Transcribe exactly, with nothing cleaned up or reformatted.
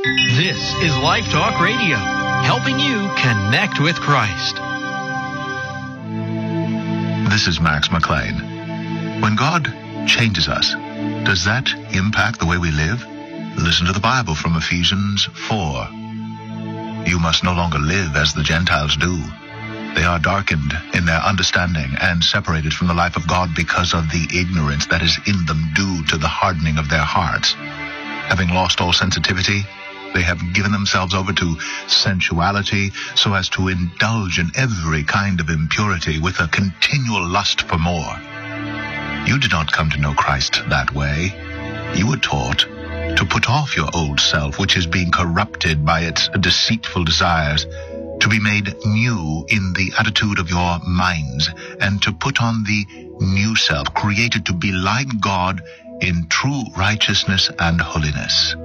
This is Life Talk Radio, helping you connect with Christ. This is Max McLean. When God changes us, does that impact the way we live? Listen to the Bible from Ephesians four. You must no longer live as the Gentiles do. They are darkened in their understanding and separated from the life of God because of the ignorance that is in them due to the hardening of their hearts. Having lost all sensitivity, they have given themselves over to sensuality so as to indulge in every kind of impurity with a continual lust for more. You did not come to know Christ that way. You were taught to put off your old self, which is being corrupted by its deceitful desires, to be made new in the attitude of your minds, and to put on the new self, created to be like God in true righteousness and holiness.